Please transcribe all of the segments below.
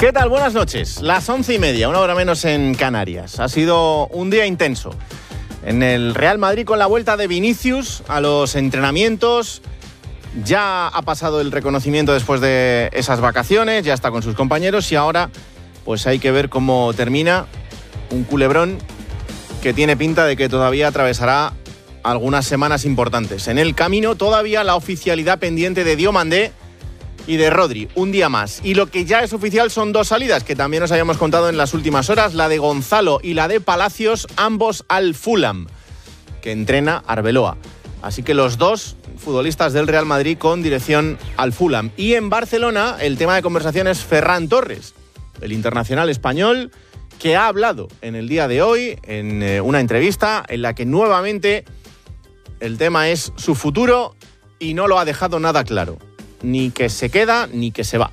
¿Qué tal? Buenas noches. Las 11:30, una hora menos en Canarias. Ha sido un día intenso. En el Real Madrid con la vuelta de Vinicius a los entrenamientos. Ya ha pasado el reconocimiento después de esas vacaciones, ya está con sus compañeros y ahora pues hay que ver cómo termina un culebrón que tiene pinta de que todavía atravesará algunas semanas importantes. En el camino todavía la oficialidad pendiente de Diomandé y de Rodri, un día más. Y lo que ya es oficial son dos salidas que también os habíamos contado en las últimas horas, la de Gonzalo y la de Palacios, ambos al Fulham, que entrena Arbeloa. Así que los dos futbolistas del Real Madrid con dirección al Fulham. Y en Barcelona el tema de conversación es Ferran Torres, el internacional español, que ha hablado en el día de hoy en una entrevista en la que nuevamente el tema es su futuro y no lo ha dejado nada claro. Ni que se queda, ni que se va.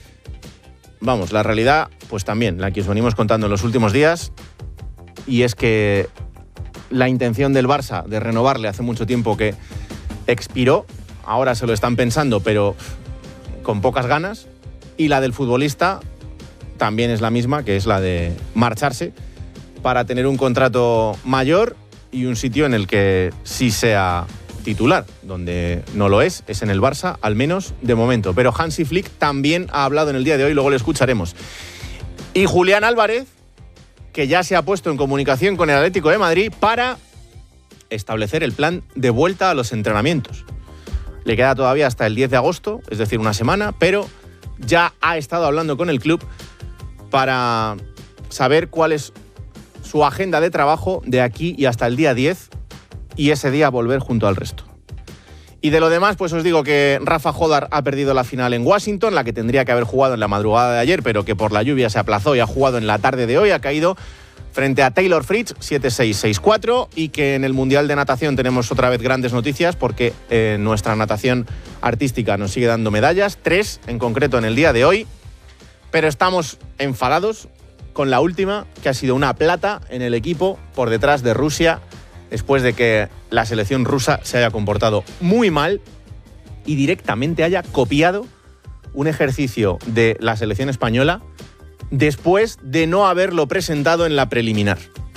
Vamos, la realidad, pues también, la que os venimos contando en los últimos días, y es que la intención del Barça de renovarle hace mucho tiempo que expiró, ahora se lo están pensando, pero con pocas ganas, y la del futbolista también es la misma, que es la de marcharse para tener un contrato mayor y un sitio en el que sí sea titular. Donde no lo es en el Barça, al menos de momento. Pero Hansi Flick también ha hablado en el día de hoy, luego lo escucharemos. Y Julián Álvarez, que ya se ha puesto en comunicación con el Atlético de Madrid para establecer el plan de vuelta a los entrenamientos. Le queda todavía hasta el 10 de agosto, es decir, una semana, pero ya ha estado hablando con el club para saber cuál es su agenda de trabajo de aquí y hasta el día 10 y ese día volver junto al resto. Y de lo demás, pues os digo que Rafa Jodar ha perdido la final en Washington, la que tendría que haber jugado en la madrugada de ayer, pero que por la lluvia se aplazó y ha jugado en la tarde de hoy, ha caído frente a Taylor Fritz 7-6, 6-4, y que en el Mundial de Natación tenemos otra vez grandes noticias porque nuestra natación artística nos sigue dando medallas, 3 en concreto en el día de hoy, pero estamos enfadados con la última, que ha sido una plata en el equipo por detrás de Rusia, después de que la selección rusa se haya comportado muy mal y directamente haya copiado un ejercicio de la selección española después de no haberlo presentado en la preliminar.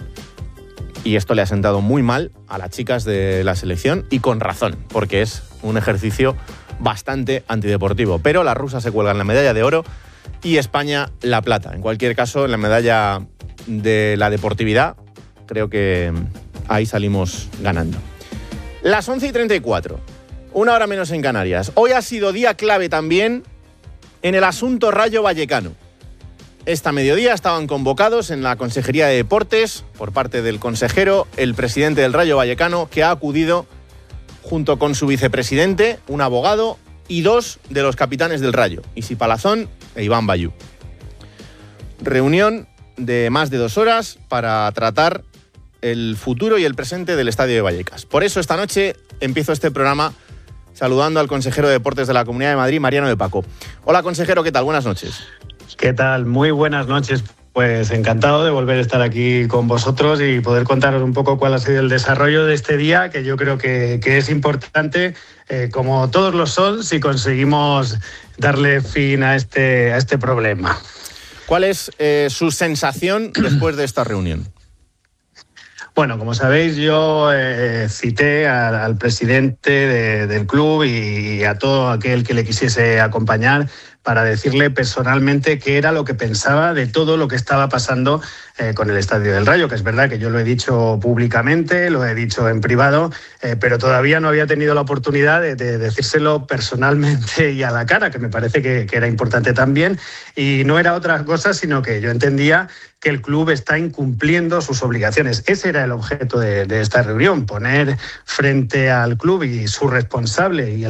Y esto le ha sentado muy mal a las chicas de la selección y con razón, porque es un ejercicio bastante antideportivo. Pero las rusas se cuelgan la medalla de oro y España la plata. En cualquier caso, en la medalla de la deportividad, creo que ahí salimos ganando. Las 11:34, una hora menos en Canarias. Hoy ha sido día clave también en el asunto Rayo Vallecano. Esta mediodía estaban convocados en la Consejería de Deportes por parte del consejero, el presidente del Rayo Vallecano, que ha acudido junto con su vicepresidente, un abogado y 2 de los capitanes del Rayo, Isi Palazón e Iván Bayú. Reunión de más de 2 horas para tratar el futuro y el presente del Estadio de Vallecas. Por eso esta noche empiezo este programa saludando al consejero de Deportes de la Comunidad de Madrid, Mariano de Paco. Hola, consejero, ¿qué tal? Buenas noches. ¿Qué tal? Muy buenas noches. Pues encantado de volver a estar aquí con vosotros y poder contaros un poco cuál ha sido el desarrollo de este día, que yo creo que es importante, como todos lo son, si conseguimos darle fin a este problema. ¿Cuál es su sensación después de esta reunión? Bueno, como sabéis, yo cité al presidente del club y a todo aquel que le quisiese acompañar para decirle personalmente qué era lo que pensaba de todo lo que estaba pasando con el Estadio del Rayo, que es verdad que yo lo he dicho públicamente, lo he dicho en privado, pero todavía no había tenido la oportunidad de decírselo personalmente y a la cara, que me parece que era importante también, y no era otra cosa sino que yo entendía que el club está incumpliendo sus obligaciones. Ese era el objeto de esta reunión, poner frente al club y su responsable y